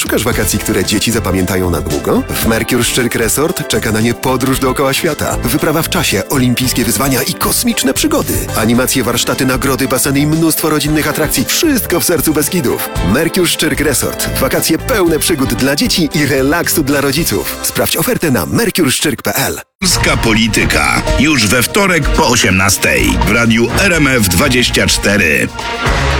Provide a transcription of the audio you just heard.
Szukasz wakacji, które dzieci zapamiętają na długo? W Mercure Szczyrk Resort czeka na nie podróż dookoła świata, wyprawa w czasie, olimpijskie wyzwania i kosmiczne przygody. Animacje, warsztaty, nagrody, baseny i mnóstwo rodzinnych atrakcji. Wszystko w sercu Beskidów. Mercure Szczyrk Resort. Wakacje pełne przygód dla dzieci i relaksu dla rodziców. Sprawdź ofertę na mercureszczyrk.pl. Polska polityka. Już we wtorek po 18:00 w radiu RMF24.